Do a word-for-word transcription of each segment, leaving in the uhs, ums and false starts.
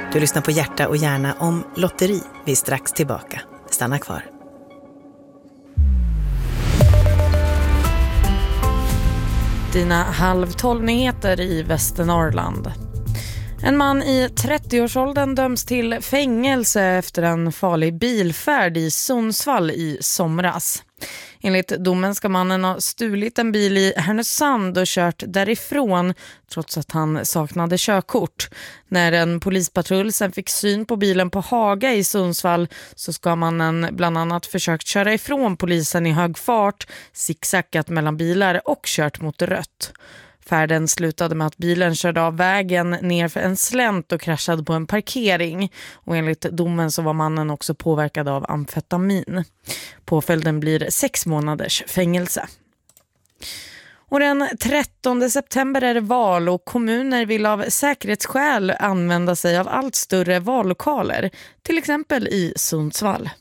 Du lyssnar på Hjärta och hjärna om lotteri. Vi är strax tillbaka. Stanna kvar. Dina halvtolvnyheter i Västernorrland. En man i trettioårsåldern döms till fängelse efter en farlig bilfärd i Sundsvall i somras. Enligt domen ska mannen ha stulit en bil i Härnösand och kört därifrån trots att han saknade körkort. När en polispatrull sen fick syn på bilen på Haga i Sundsvall så ska mannen bland annat försökt köra ifrån polisen i hög fart, zigzackat mellan bilar och kört mot rött. Färden slutade med att bilen körde av vägen ner för en slänt och kraschade på en parkering. Och enligt domen så var mannen också påverkad av amfetamin. Påföljden blir sex månaders fängelse. Och den trettonde september är det val och kommuner vill av säkerhetsskäl använda sig av allt större vallokaler. Till exempel i Sundsvall.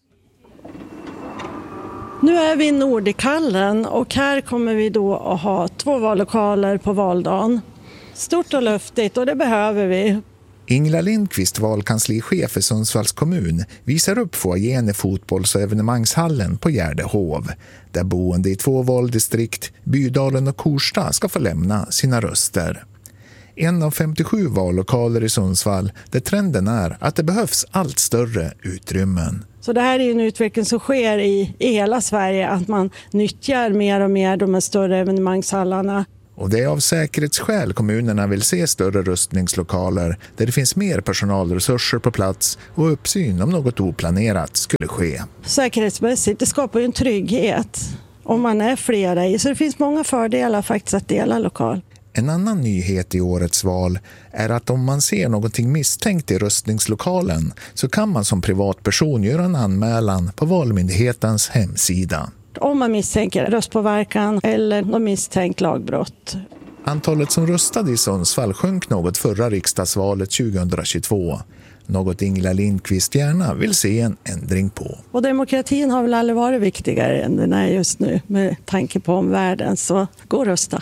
Nu är vi i Nordikallen och här kommer vi då att ha två vallokaler på valdagen. Stort och luftigt och det behöver vi. Ingela Lindqvist, valkanslichef för Sundsvalls kommun, visar upp foajén i fotbolls- och evenemangshallen på Gärdehov. Där boende i två valdistrikt, Bydalen och Korsta, ska få lämna sina röster. En av femtiosju vallokaler i Sundsvall där trenden är att det behövs allt större utrymmen. Så det här är en utveckling som sker i, i hela Sverige, att man nyttjar mer och mer de här större evenemangshallarna. Och det är av säkerhetsskäl kommunerna vill se större röstningslokaler där det finns mer personalresurser på plats och uppsyn om något oplanerat skulle ske. Säkerhetsmässigt, det skapar ju en trygghet om man är flera i, så det finns många fördelar faktiskt att dela lokal. En annan nyhet i årets val är att om man ser någonting misstänkt i röstningslokalen så kan man som privatperson göra en anmälan på Valmyndighetens hemsida. Om man misstänker röstpåverkan eller något misstänkt lagbrott. Antalet som röstade i Sundsvall sjönk något förra riksdagsvalet tjugohundratjugotvå. Något Ingela Lindqvist gärna vill se en ändring på. Och demokratin har väl aldrig varit viktigare än den är just nu med tanke på omvärlden, så gå och rösta.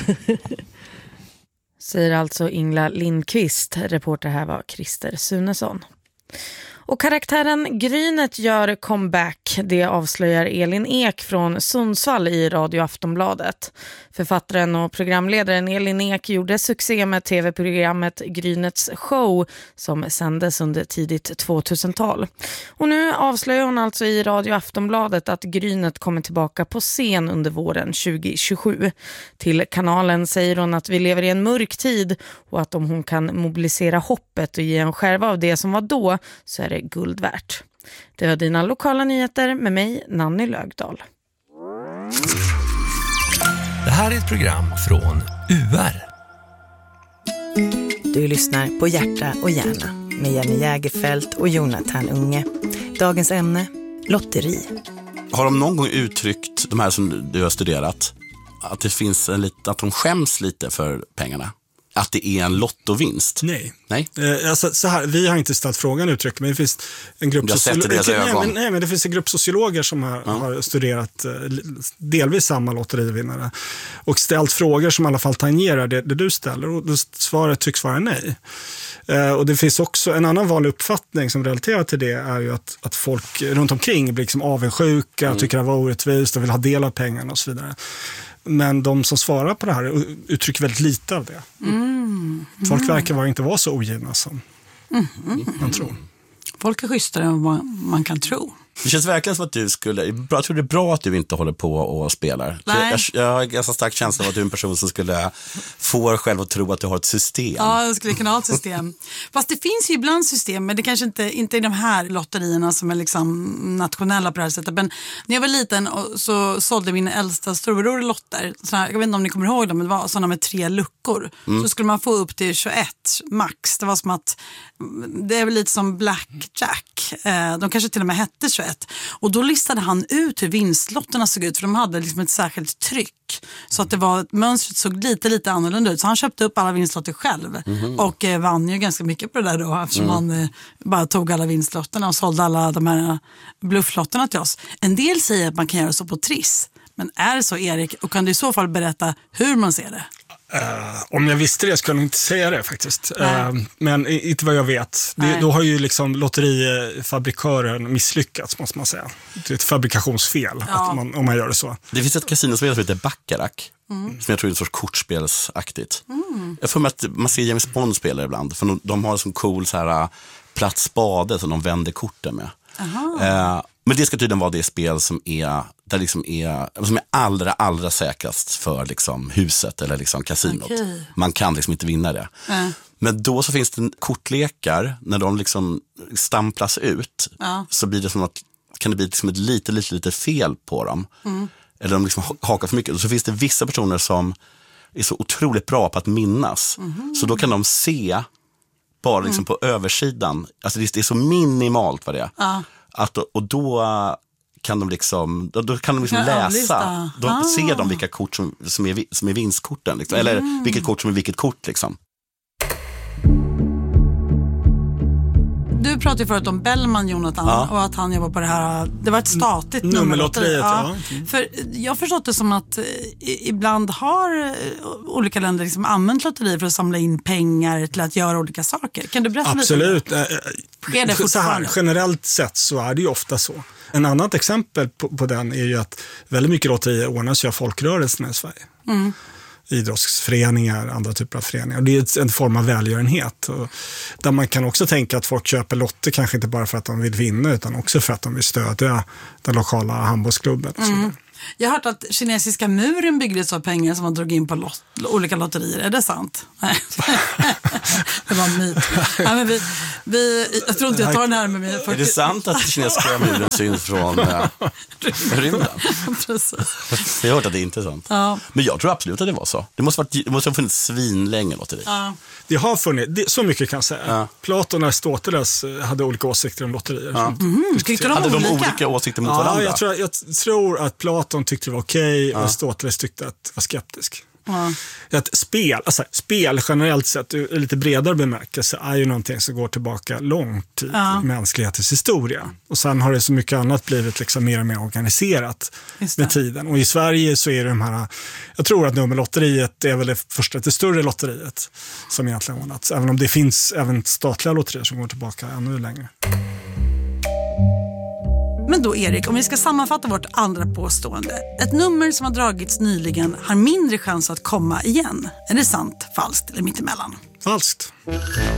Säger alltså Ingela Lindqvist. Reporter här var Christer Sunesson. Och karaktären Grynet gör comeback. Det avslöjar Elin Ek från Sundsvall i Radio Aftonbladet. Författaren och programledaren Elin Ek gjorde succé med tv-programmet Grynets show som sändes under tidigt tvåtusental. Och nu avslöjar hon alltså i Radio Aftonbladet att Grynet kommer tillbaka på scen under våren tjugohundratjugosju. Till kanalen säger hon att vi lever i en mörk tid och att om hon kan mobilisera hoppet och ge en skärva av det som var då så är det guld värt. Det var dina lokala nyheter med mig, Nanny Lögdahl. Det här är ett program från U R. Du lyssnar på Hjärta och hjärna med Jenny Jägerfelt och Jonathan Unge. Dagens ämne, lotteri. Har de någon gång uttryckt, de här som du har studerat, att det finns en lite, att de skäms lite för pengarna? Att det är en lottovinst? Nej. Nej? Eh, alltså, så här, vi har inte ställt frågan uttryckt, men det finns en grupp, sociolo- nej, men, nej, men det finns en grupp sociologer som har, ja. har studerat eh, delvis samma lotterivinnare och ställt frågor som i alla fall tangerar det, det du ställer, och det, svaret tycks vara nej. Eh, och det finns också en annan vanlig uppfattning som relaterar till det, är ju att, att folk runt omkring blir liksom avundsjuka, mm. tycker det var orättvist och vill ha del av pengarna och så vidare. Men de som svarar på det här uttrycker väldigt lite av det. Mm. Folk verkar vara inte vara så ogina som mm. man tror. Folk är schysstare än vad man kan tro. Det känns verkligen som att du skulle... Jag tror det är bra att du inte håller på och spelar. Nej. Jag, jag har en ganska stark känsla av att du är en person som skulle få själv att tro att du har ett system. Ja, jag skulle kunna ha ett system. Fast det finns ju ibland system, men det kanske inte, inte är de här lotterierna som är liksom nationella på det här sättet. Men när jag var liten så sålde min äldsta storbror lotter. Såna, jag vet inte om ni kommer ihåg dem, men det var sådana med tre luckor. Mm. Så skulle man få upp till tjugoett max. Det var som att, det är väl lite som blackjack. De kanske till och med hette tjugoett. Och då listade han ut hur vinstlotterna såg ut, för de hade liksom ett särskilt tryck. Så att det var, mönstret såg lite, lite annorlunda ut. Så han köpte upp alla vinstlotter själv. Mm-hmm. Och eh, vann ju ganska mycket på det där då. Eftersom mm. han eh, bara tog alla vinstlotterna och sålde alla de här blufflotterna till oss. En del säger att man kan göra så på Triss. Men är det så, Erik? Och kan du i så fall berätta hur man ser det? Uh, om jag visste det skulle jag inte säga det faktiskt. Uh, men inte vad jag vet. Det, då har ju liksom lotterifabrikören misslyckats, måste man säga. Det är ett fabrikationsfel ja. att man, om man gör det så. Det finns ett kasinospel som heter Baccarat. Mm. Som jag tror är ett sorts kortspelsaktigt. Mm. Jag får med att man ser James Bond spela ibland. För de, de har en sån cool så här, platt spade som de vänder korten med. Uh, men det ska tydligen vara det spel som är, där liksom är, som är allra, allra säkrast för liksom huset eller liksom kasinot. Okay. Man kan liksom inte vinna det. Mm. Men då så finns det kortlekar, när de liksom stamplas ut ja. så blir det som att, kan det bli liksom ett lite, lite, lite fel på dem. Mm. Eller de liksom hakar för mycket. Och så finns det vissa personer som är så otroligt bra på att minnas. Mm. Så då kan de se bara liksom mm. på översidan. Alltså det är så minimalt vad det är. Ja. Att, och då kan de liksom, då, då kan de liksom läsa. Då ah. ser de vilka kort som, som, är, som är vinstkorten. Liksom. Mm. Eller vilket kort som är vilket kort liksom. Du pratade förut om Bellman, Jonathan, ja. och att han jobbar på det här. Det var ett statligt N- nummerlotteri. Ja. Ja. För jag har förstått det som att i, ibland har olika länder liksom använt lotterier för att samla in pengar till att göra olika saker. Kan du berätta Absolut. lite? Absolut. Det så här, generellt sett så är det ju ofta så. En annat exempel på, på den är ju att väldigt mycket lotterier ordnas ju av folkrörelserna i Sverige. Mm. Idrottsföreningar, andra typer av föreningar. Det är en form av välgörenhet. Och där man kan också tänka att folk köper lotter kanske inte bara för att de vill vinna utan också för att de vill stödja den lokala handbollsklubben. Och mm. Jag har hört att kinesiska muren byggdes av pengar som man drog in på lot- olika lotterier. Är det sant? Nej. Det var en myt. Ja, men vi, vi, jag tror inte jag tar den här med mig. Är det sant att kinesiska muren syns från äh, rymden? Precis. Jag har hört att det är inte sant. Ja. Men jag tror absolut att det var så. Det måste, varit, det måste ha funnits svinlänge lotteri. Ja. Det har funnits, det, så mycket kan jag säga. Ja. Platon och Aristoteles hade olika åsikter om lotterier. Ja. Mm, tyckte de hade olika? de olika åsikter mot ja, varandra? Jag tror, jag tror att Platon tyckte det var okej okay, och ja. Aristoteles tyckte att det var skeptisk. Ja. Att spel, alltså, spel generellt sett i lite bredare bemärkelse är ju någonting som går tillbaka långt tid ja. i mänsklighetens historia. Och sen har det så mycket annat blivit liksom mer och mer organiserat med tiden. Och i Sverige så är det de här, jag tror att nummerlotteriet är väl det första, det större lotteriet som egentligen ordnats. Även om det finns även statliga lotterier som går tillbaka ännu längre. Men då Erik, om vi ska sammanfatta vårt andra påstående. Ett nummer som har dragits nyligen har mindre chans att komma igen. Är det sant, falskt eller mittemellan? Falskt.